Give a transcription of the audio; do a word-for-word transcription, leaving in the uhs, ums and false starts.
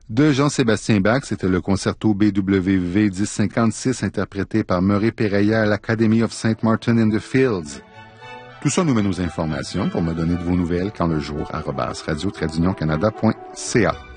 De Jean-Sébastien Bach, c'était le concerto B W V dix cinquante-six interprété par Murray Pereira à l'Academy of Saint Martin in the Fields. Tout ça nous met nos informations pour me donner de vos nouvelles quand le jour, arobase radio trait d'union canada point c a.